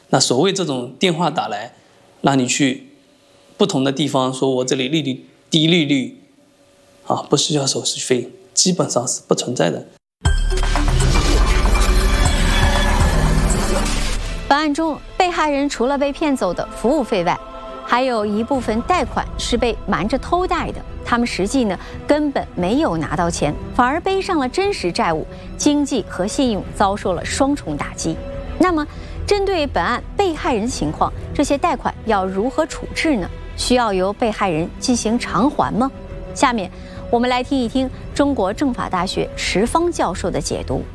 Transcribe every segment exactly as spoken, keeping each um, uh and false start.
那所谓这种电话打来，让你去不同的地方说我这里利率低利率啊，不需要手续费，基本上是不存在的。 本案中，被害人除了被骗走的服务费外，还有一部分贷款是被瞒着偷贷的。他们实际呢根本没有拿到钱，反而背上了真实债务，经济和信用遭受了双重打击。那么，针对本案被害人情况，这些贷款要如何处置呢？需要由被害人进行偿还吗？下面我们来听一听中国政法大学池方教授的解读。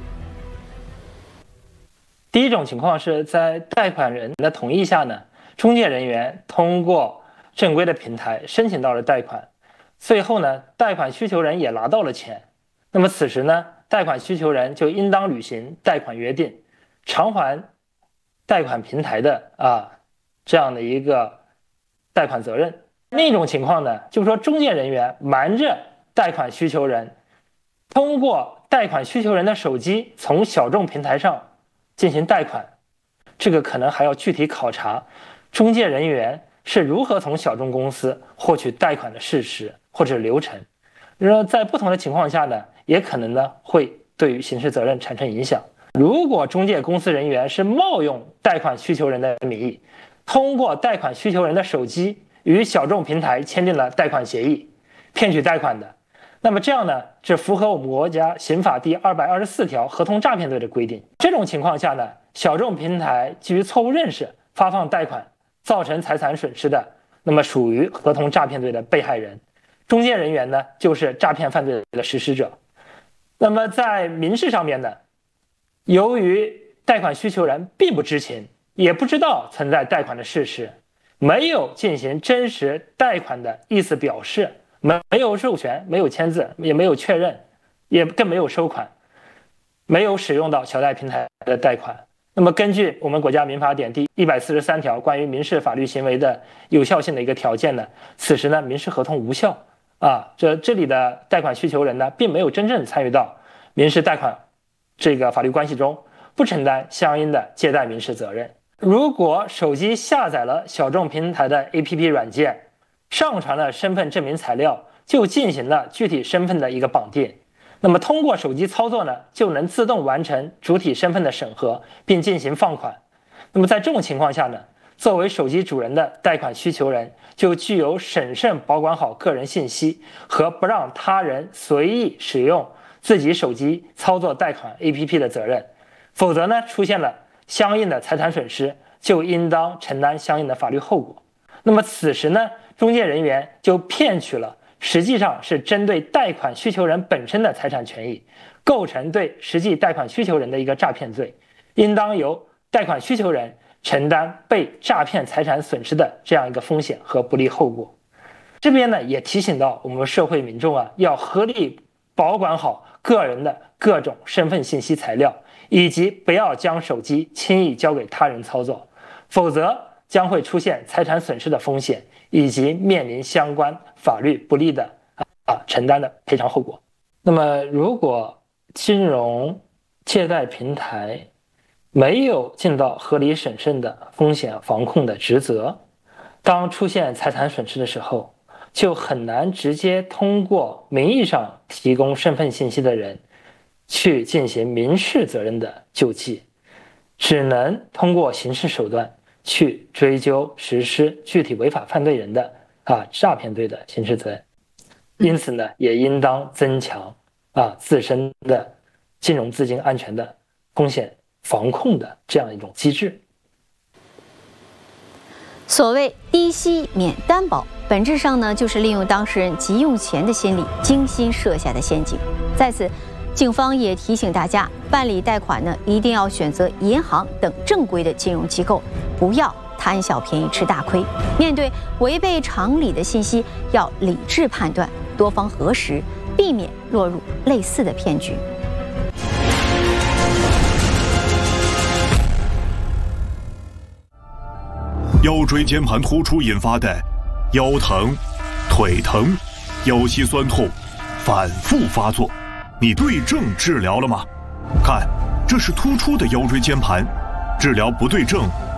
第一种情况是在贷款人的同意下呢，中介人员通过正规的平台申请到了贷款，最后呢，贷款需求人也拿到了钱。那么此时呢，贷款需求人就应当履行贷款约定，偿还贷款平台的啊这样的一个贷款责任。另一种情况呢，就是说中介人员瞒着贷款需求人，通过贷款需求人的手机从小众平台上进行贷款，这个可能还要具体考察中介人员是如何从小众公司获取贷款的事实或者流程。那在不同的情况下呢，也可能呢会对于刑事责任产生影响。如果中介公司人员是冒用贷款需求人的名义，通过贷款需求人的手机与小众平台签订了贷款协议，骗取贷款的，那么这样呢，是符合我们国家刑法第二百二十四条合同诈骗罪的规定。这种情况下呢，小众平台基于错误认识发放贷款，造成财产损失的，那么属于合同诈骗罪的被害人。中介人员呢，就是诈骗犯罪的实施者。那么在民事上面呢，由于贷款需求人并不知情，也不知道存在贷款的事实，没有进行真实贷款的意思表示，没有授权，没有签字，也没有确认，也更没有收款，没有使用到小贷平台的贷款。那么根据我们国家民法典第一百四十三条关于民事法律行为的有效性的一个条件呢，此时呢民事合同无效啊，这这里的贷款需求人呢并没有真正参与到民事贷款这个法律关系中，不承担相应的借贷民事责任。如果手机下载了小众平台的 A P P 软件，上传了身份证明材料，就进行了具体身份的一个绑定，那么通过手机操作呢，就能自动完成主体身份的审核，并进行放款。那么在这种情况下呢，作为手机主人的贷款需求人就具有审慎保管好个人信息和不让他人随意使用自己手机操作贷款 A P P 的责任，否则呢，出现了相应的财产损失，就应当承担相应的法律后果。那么此时呢，中介人员就骗取了实际上是针对贷款需求人本身的财产权益，构成对实际贷款需求人的一个诈骗罪，应当由贷款需求人承担被诈骗财产损失的这样一个风险和不利后果。这边呢也提醒到我们社会民众啊，要合理保管好个人的各种身份信息材料，以及不要将手机轻易交给他人操作，否则将会出现财产损失的风险，以及面临相关法律不利的啊承担的赔偿后果。那么如果金融借贷平台没有尽到合理审慎的风险防控的职责，当出现财产损失的时候，就很难直接通过名义上提供身份信息的人去进行民事责任的救济，只能通过刑事手段去追究实施具体违法犯罪人的啊诈骗罪的刑事责任。因此呢，也应当增强啊自身的金融资金安全的风险防控的这样一种机制。 所谓低息免担保，本质上呢就是利用当事人急用钱的心理精心设下的陷阱。在此，警方也提醒大家，办理贷款呢一定要选择银行等正规的金融机构，不要贪小便宜吃大亏。面对违背常理的信息，要理智判断，多方核实，避免落入类似的骗局。 腰椎间盘突出引发的腰疼、腿疼、腰膝酸痛反复发作，你对症治疗了吗？看，这是突出的腰椎间盘，治疗不对症